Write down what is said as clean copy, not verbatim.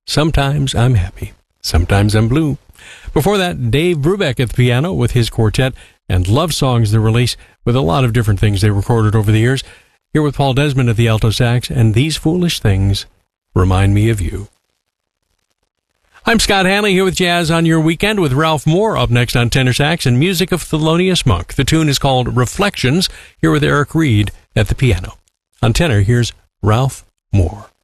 Sometimes I'm happy, sometimes I'm blue. Before that, Dave Brubeck at the piano with his quartet, and Love Songs, the release, with a lot of different things they recorded over the years. Here with Paul Desmond at the alto sax, and These Foolish Things Remind Me of You. I'm Scott Hanley here with Jazz on Your Weekend with Ralph Moore up next on tenor sax and music of Thelonious Monk. The tune is called Reflections, here with Eric Reed at the piano. On tenor, here's Ralph Moore.